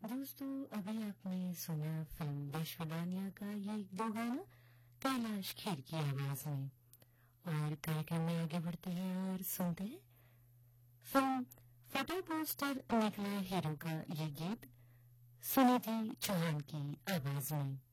दोस्तों, अभी आपने सुना फिल्म विश्वदानिया का ये दो गाना कैलाश खेर की आवाज में। और कार्यक्रम में आगे बढ़ते हैं और सुनते हैं फिल्म फोटो पोस्टर निकला हीरो का ये गीत सुनिधि चौहान की आवाज में।